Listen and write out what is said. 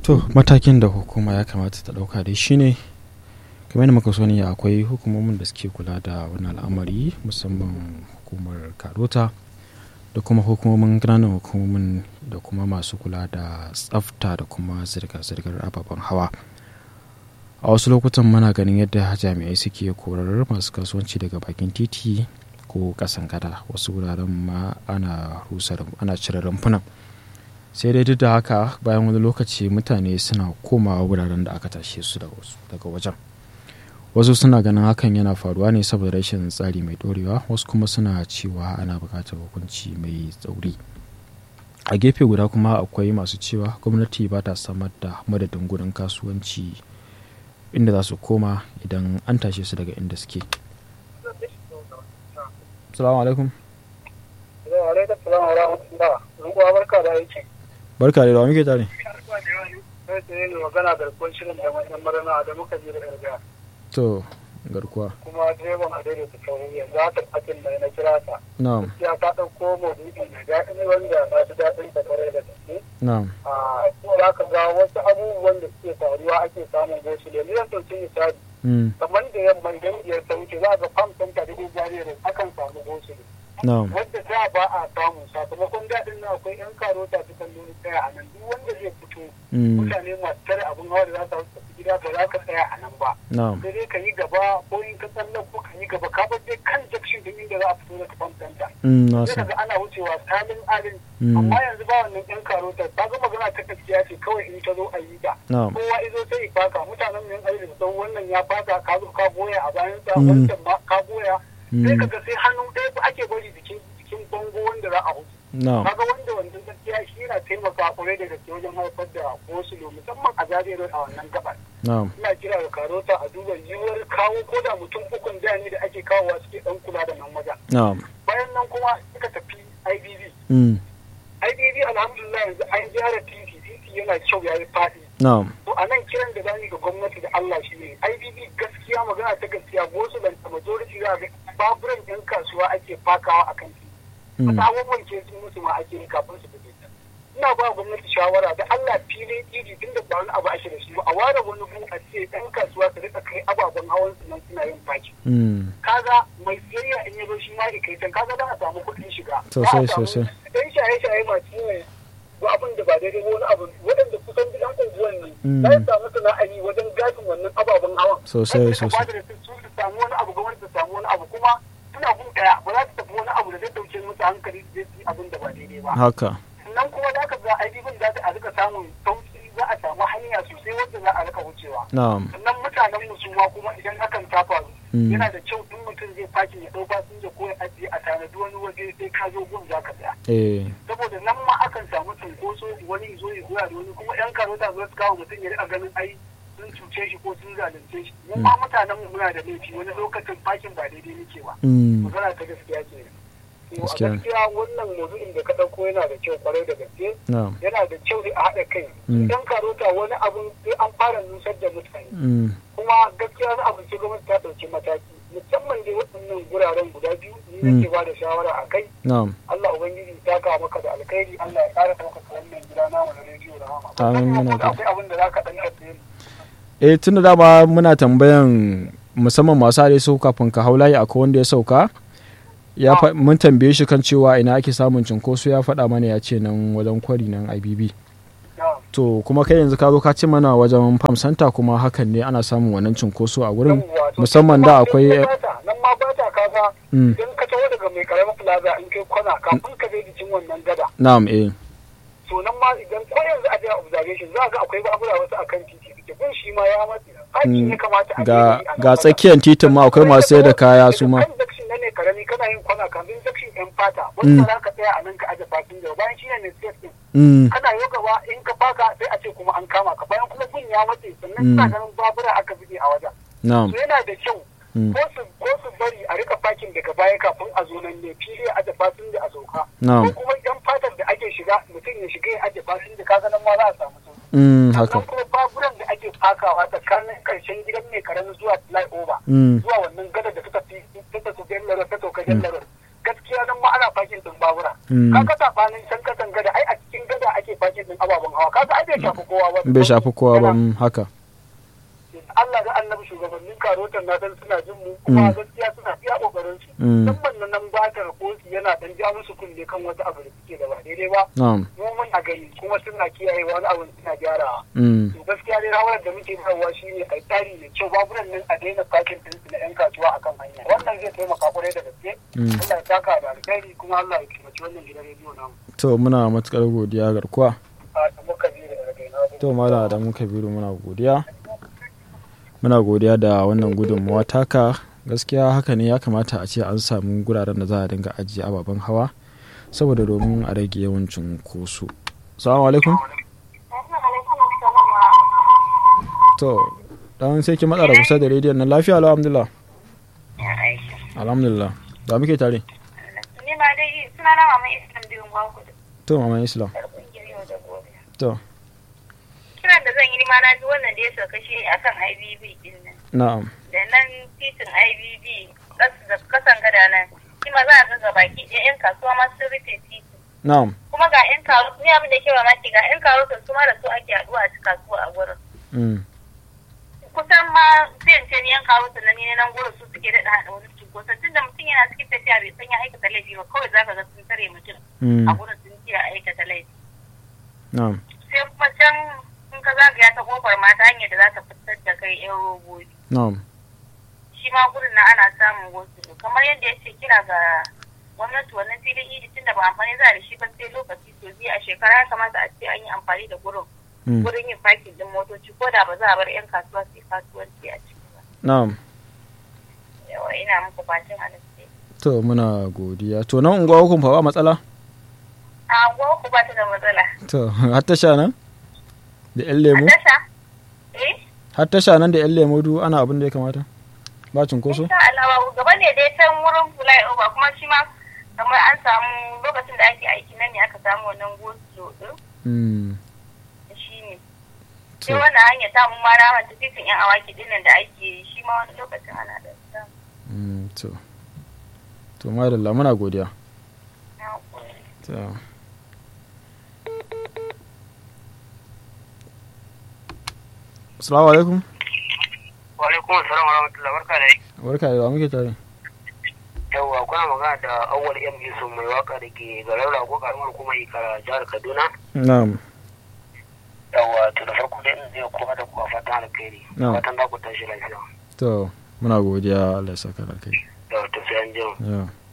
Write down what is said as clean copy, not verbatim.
To matakin da hukuma ya kamata ta ɗauka dai shine kamar yadda muka sani akwai hukumomin da suke kula da wannan al'amari, musamman hukumar Karota da kuma hukumomin ƙananan hukumomin da kuma masu kula da tsafta da kuma zirga-zirgar ababen hawa. A wasu lokutan muna ganin yadda jami'ai suke korar masu kasuwanci daga bakin titi ko ƙasan gada, wasu wuraren ma ana cire rumfunan. Sai dai duk da haka bayan wani lokaci mutane suna komawa wuraren da aka tashe su daga wajen. Wasu suna ganin hakan yana faruwa ne saboda rashin tsari mai ɗorewa, wasu kuma suna cewa ana buƙatar hukunci mai tsauri. A gefe guda kuma akwai masu cewa gwamnati ba ta samar da madadin gurin kasuwanci inda za su koma idan an tashe su daga inda suke. Assalamu alaikum. Barka da aiki. Barka da muke tare. Sai ne magana garkuwar shirin da wannan marana da muka je da garga. To garkuwa. Kuma direban a daidaita sauri yanzu haka akin da na kira ta. Na'am. Ya ta ɗauko maudu'i da daɗi wanda na ji daɗin ta kwarai da gaske. Na'am. Za ka ga wasu abubuwan da suke faruwa ake samun gosu da niyan ɗauki misali. Kamar da yamma idan biyar ta wuce za ga fam ɗin ta da jaririn akan samu gosu. Wanda da ba a samu sakamakon daɗin na akwai 'yan karota su kan nuna tsaya a nan duk wanda zai fito mutane masu tare abin hawa da za su tafi gida ba za ka tsaya a nan ba sai dai ka yi gaba ko in ka tsallan ko ka yi gaba ka bar dai kan jakshin din inda za a fito da kafan tanta sai ka ga ana wucewa salin alin amma yanzu ba wannan 'yan karota ta ga magana ta gaskiya ce kawai in ta zo a yi ta kowa izo sai ya faka mutanen yan arewa da wannan ya faka ka zo ka goya a bayansa wancan ma ka goya sai kaga sai hannu ɗaya ba ake bari jikin bango wanda za a hutu. Kaga wanda wannan gaskiya shi yana taimaka kwarai da gaske wajen haifar da gosulo musamman a Zaria Road a wannan gabar. Ina kira da Karota a duba yiwuwar kawo ko da mutum ukun jani da ake kawowa suke ɗan kula da nan wajen. Bayan nan kuma suka tafi IBB. IBB alhamdulillah yanzu an gyara titi yana kyau ya yi faɗi. To a nan kiran da zani ga gwamnati da Allah shi ne IBB gaskiya magana ta gaskiya gosu da majority za ga baburan yan kasuwa ake fakawa a kan titi. Wata abubuwan ke sun musu ma ake yi kafin su fito. Ina ba gwamnati shawara da Allah filin titi tun da ba wani abu ake da shi ba a ware wani gu a ce yan kasuwa su rika kai ababen hawan su nan suna yin faki. Kaga mai siyayya in yazo shi ma ya kai can kaga za a samu kuɗin shiga. Sosai. Dan shaye-shaye masu yin ba abin da ba daidai wani abu waɗanda kusan gidan unguwan ne za su samu sana'ari wajen gashin wannan ababen hawan sosai su samu wani abu gwamnati su samu wani abu kuma suna gun ɗaya ba za su tafi wani abu da zai ɗauke musu hankali zai yi abin da ba daidai ba haka sannan kuma za ka ga aibibin za a rika samun sauki za a samu hanya sosai wanda za a rika wucewa sannan mutanen musu ma kuma idan hakan ta faru yana da kyau duk mutum zai fakin ya ɗau fasinja ko ya ajiye a tanadi wani waje sai ka zo gun za ka tsaya saboda nan ma akan samu cunkoso wani zo ya goya da wani kuma yan karota zo su kawo mutum ya rika ganin ai sun cuce shi ko sun zalunce shi mu ma mutanen mu muna da laifi wani lokacin fakin ba daidai nake ba magana ta gaskiya ke a gaskiya wannan maudu'in da ka ɗauko yana da kyau kwarai da gaske yana da kyau a haɗa kai yan karota wani abun sai an fara nusar da mutane kuma gaskiya wani abu ce gwamnati ta ɗauki mataki musamman dai waɗannan guraren guda biyu ni nake ba da shawara a kai Allah ubangiji ta kawo maka da alkhairi Allah ya ƙara ɗaukaka wannan gida namu na rediyo da mama amin akwai abin da za ka ɗan katse tunda dama muna tambayan musamman masu hare su kafin ka hau layi akwai wanda ya sauka mun tambaye shi kan cewa ina ake samun cinkoso ya faɗa mana ya ce nan wajen kwari nan IBB to kuma kai yanzu ka zo ka ce mana wajen farm center kuma hakan ne ana samun wannan cinkoso a wurin musamman da akwai nan ma ba ta kasa idan ka tawo daga mai karamin plaza in kai kwana kafin ka je jikin wannan gada to nan ma idan ko yanzu a je observation za ga akwai babura wasu akan titi bin shi ma ya matsi hakin ya kamata a ga tsakiyar titin ma akwai masu sayar da kaya su ma ne karami kana yin kwana kafin section yan fata wanda za ka tsaya a nan ka aje fakin da bayan shi ne safe din kana yau gaba in ka faka sai a ce kuma an kama ka bayan kuma bin ya matse sannan suna ganin babura aka buɗe a wajen so yana da kyau ko su bari a rika fakin daga baya kafin a zo nan ne fili a aje fasin da a sauka ko kuma yan fatar da ake shiga mutum ya shiga ya aje fasin da kaga nan ma za a samu sannan kuma baburan da ake fakawa tsakanin karshen gidan mai karamin zuwa flyover zuwa wannan gadar da suka fi ta sauka jallarar gaskiya nan ma ana fakin din babura kaga sabanin can kasan gada ai a cikin gada ake fakin din ababen hawa kaga ai bai shafi kowa ba. Bai shafi kowa ba haka. Allah da annabi shugabannin karotan na dan suna jin mu kuma gaskiya suna iya kokarin su. Musamman nan batar kosi yana dan ja musu kunne kan wata abu da suke da ba daidai ba. Mu mun a gani kuma suna kiyaye wani abu suna gyarawa. To gaskiya dai rawar da muke bayarwa shine ai tsari mai kyau baburan nan a daina fakin din su na yan kasuwa akan hanya. Wannan zai taimaka kwarai da gaske. Allah ya saka da alkhairi kuma Allah ya kiyaye wannan gidan rediyo namu. To muna matukar godiya garkuwa. To mala da muka biru muna godiya. Muna godiya da wannan gudunmawa taka. Gaskiya haka ne, ya kamata a ce an samu guraren da za a dinga ajiye ababen hawa saboda domin a rage yawancin koso. Assalamu alaikum. To dan sai ki matsa da kusa da rediyon nan. Lafiya alhamdulillah. Alhamdulillah. Da muke tare. Ni ma dai suna na mama Islam biyun Gwankudu. To mama Islam. To kiran da zan yi ma na ji wannan da ya sauka shi akan IBB din nan. Na'am. Da nan titin IBB kasan gada nan. Shi ma za a ga baki ɗaya 'yan kasuwa ma sun rufe titi. Na'am. Kuma ga 'yan karo ni abin da ke mamaki ga 'yan karo su ma da su ake haɗuwa a kasuwa a gurin. Kusan ma sai ce ni 'yan karo su na ni nan gurin su suke daɗa haɗa wani cunkoson tunda mutum yana cikin tafiya bai san ya aikata laifi ba kawai za ka ga sun tare mutum a gurin sun ce ya aikata laifi. Na'am. Sai kuma can in ka zagaya ta kofar mata hanyar da za ta fitar da kai 'yan robobi. Na'am. Shi ma gurin na ana samun gosulo kamar yadda ya ce kira ga gwamnati wannan filin idi tunda ba amfani za da shi ba sai lokaci to biyu a shekara ya kamata a ce an yi amfani da gurin yin fakin din motoci ko da ba za a bar 'yan kasuwa su yi kasuwanci a ciki ba. Na'am. Yawa ina muku fatan alheri. To muna godiya. To nan unguwa hukun fa ba matsala? A unguwa ku ba ta da matsala. To har tasha nan da 'yan lemu? Tasha? Har tasha nan da 'yan lemu du ana abin da ya kamata? Ba cunkoso? Insha Allah gaba ne dai can wurin flyover kuma shi ma kamar an samu lokacin da ake aiki nan ne aka samu wannan gosulo din. Shi ne. Sai wannan hanya ta mun ma na wata titin 'yan awaki dinnan da ake shi ma wani lokacin ana da samu. To madalla muna godiya. To Assalamu alaikum. Wa alaikum assalam wa rahmatullahi, barka da yi. Barka da muke tare. Yawwa kuna magana da Awwal M Yusuf mai waka da ke garin Rago karamar kuma Ikara jihar Kaduna. Na'am. Yawwa to da farko dai in zai kowa da kuwa fatan alkhairi. Fatan za ku tashi lafiya. To muna godiya, Allah ya saka alkhairi. Da to sai an jima.